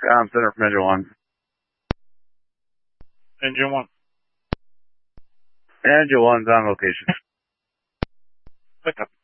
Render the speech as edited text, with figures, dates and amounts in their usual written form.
Center from Engine 1. Engine 1. Engine 1's on location. Pick up.